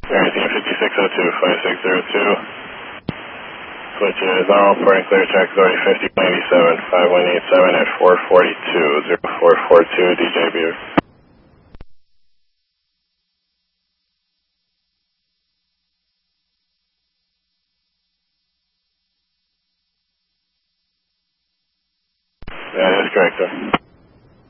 Meridian 5602, 5602. Switch is on, reporting clear, track authority 5187, 5187 at 442, 0442, DJ Beaver. That is correct, sir.